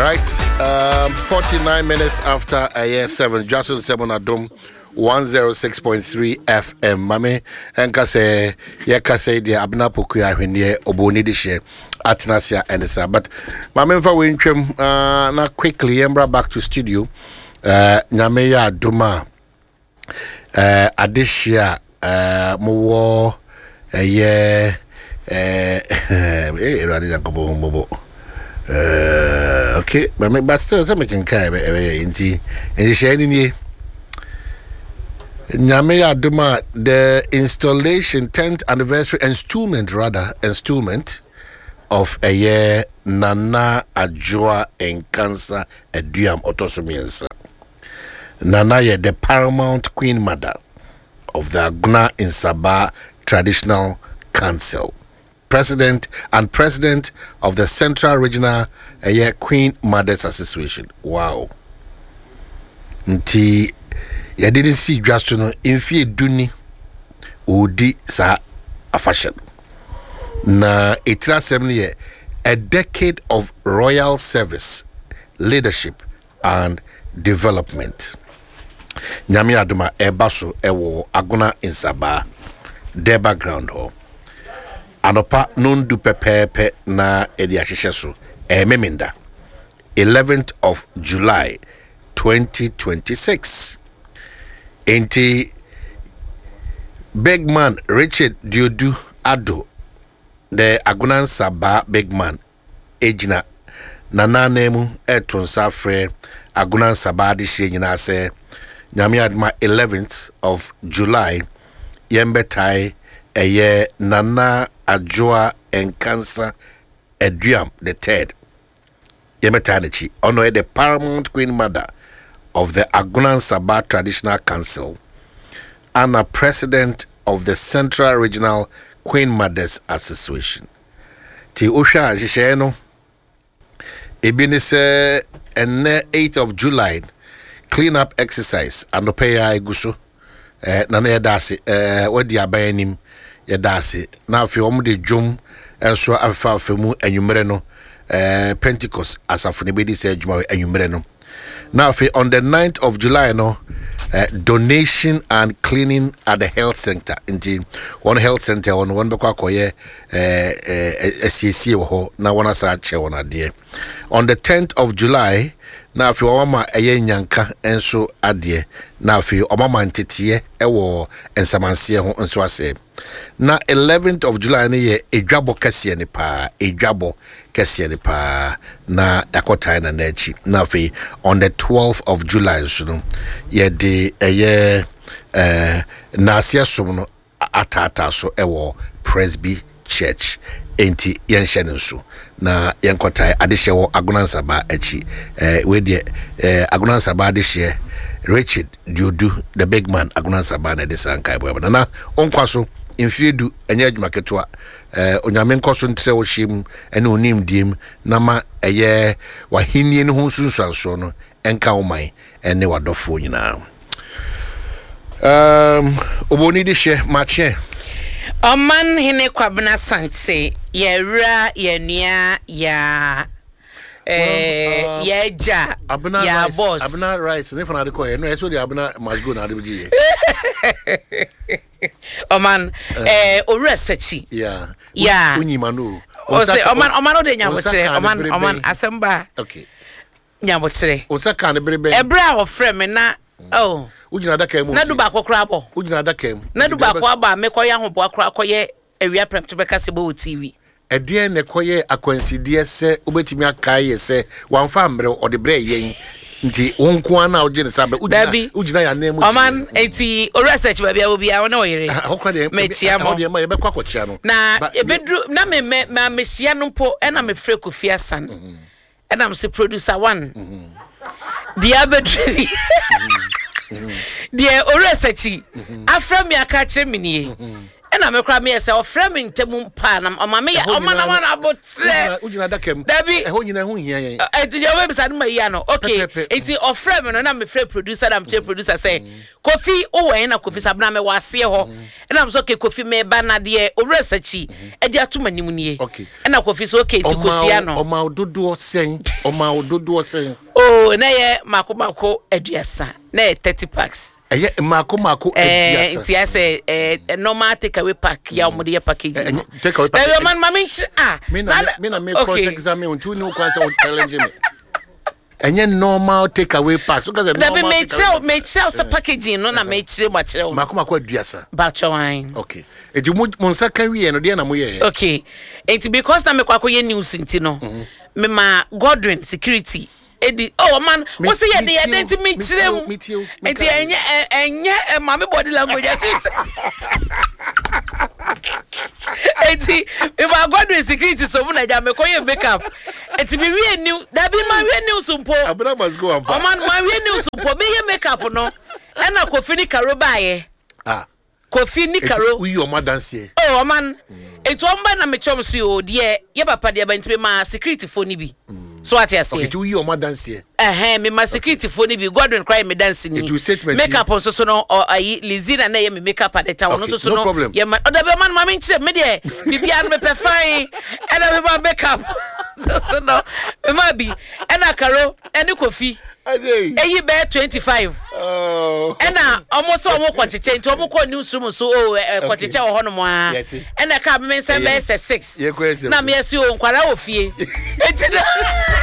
right. 49 minutes after a year 7. Justin 7 Adom 106.3 FM. Mame enka say ye ka say dia abna poku ahwene oboni de hye atnasia and sa. But mame fa we ntwem na quickly embra back to studio. Nyame ya adoma adehia mo wo ye okay, but still some can carry inti and share ni Nyame Adoma, the installation 10th anniversary installment of a year Nana Adwoa and Cancer Aduam Otosomiensa. Nana ye the paramount queen mother of the Aguna Nsaba Traditional Council, president of the Central Regional Queen Mothers Association. Wow. Nti ya didn't see just no infi duni odi sa afashion na etira 7 year a decade of royal service, leadership and development. Nyame adoma ebaso ewo Aguna Nsaba the background ho anopa nundu pepepe na edi ahihye so meminda 11th of July 2026. Enti big man Richard Diodu Ado, the Aguna Nsaba big man ejina nana nemu etonsa frɛ Aguna Nsaba de hye nyina sɛ Nyame adoma 11th of July yembetai eye Nana Adwoa and Cancer Aduam the third yembetai ono the paramount queen mother of the Aguna Nsaba Traditional Council and a president of the Central Regional Queen Mothers Association. Ti osha jishe no ebini se ene 8th of July clean up exercise anopeya eguso nana yedase wadi abanim yedase na afi omude dwom enso afa mu anwumere no Pentecost asafo bedi se adwuma anwumere no. Now, on the 9th of July, donation and cleaning at the health center. Indeed, one health center on one bakwakoye SCC ho na wana sa che wana die. On the 10th of July, now if you mama eye nyanka enso adie. Now if you mama ntetiye ewo ensamansie ho enso ase. Na 11th of July ne ye edwabo kase ne pa edwabo kase ne pa na yakota na nachi. Na fe on the 12th of July so ye de eye na asia som no atata so ewo Presby Church enti yenhye ne so na yenkota adehye wo Aguna Nsaba achi we de Aguna Nsaba adehye Richard Diodu the big man Aguna Nsaba na desankai boy na onkwaso infiedu enye adwuma ketwa onyame nkoso ntre wo hyem ene onim dim na ma eye wahinie ne ho sunsuanso no enka oman ene wadofo nyina oboni de hye mache Oman hene kwabena sante yewra yenua ya yeja ya rice, boss abna rice ne fana de ko no eso de abna must go na de biji Oman owura sachi yeah unyima no Oman o de nyabotre Oman asemba okay nyabotre o saka ne berebe ebra wo frɛ me na oh ujina daka mu na duba akokra abo ujina daka mu na duba akwa aba me koye ahobo akra akoye awia prem to beka se bo TV edie ne koye akwansidie se obetimi akaye se wanfa mbre ode yen nti wonko ana ojine sabe ujina ya nemu Oman eti o research ba bia obi a wona oyere metia mo ye be kwakochia no na ebedru na me mehia no mpo ena me frɛ Kofi Asan ena me se producer 1 dia bedru dia o research afra me aka kire me nie ena me kra me yese o frɛ me ntemu pa na omame ya omana wana abotre ujina dakem dabi ho nyina ho hia yen enti ya we bisa no mayi no okay enti o frɛ me no na me frɛ producer na me che producer say Kofi o we na Kofi sabna me wase ho ena me so okay Kofi me ba na de o research e de atoma nimu nie ena Kofi so okay enti kosia no o ma dodo sen Oma ododo say. Oh, na ye mako aduasa. Na 30 packs. Mako aduasa. Nti say normal take away pack ya omo de package. Take away pack. Na man mama me na me cross examine until no kwasa o challenge me. Enye normal take away pack. So cause normal. Na me tell sa packaging no na me tell ma tell. Mako aduasa. Ba wine. Okay. Enti mo nsa kan wi no de na mo ye. Okay. Enti because na me kwakoye news nti no. Me ma Godwin security edi man wo say ye dey identity me tirem enti enye mama body language ati enti me ma Godwin security so mu na ja me koye makeup enti me wie new da bi ma wie new sumpo abuna must go on man ma wie new sumpo me ye makeup no e na Kofi ni karo baaye Kofi ni karo we your madam say man enti omba na me chom si o de ye papa de ba enti me ma security phone bi so what you say okay to your madam say me ma security phone bi Godwin cry me dance ni makeup on so no Lizina na ye me makeup at the town no so no ye man oda be man ma me nche me de bibia no me pe fine e na me ma makeup so no me ma bi e na Karo e ni Kofi eyi be 25 ena almost omo kwacheche nti omo ko newsroom so kwacheche wo hono mo a ena ka me nse be 6 na me asi o nkwara ofie enti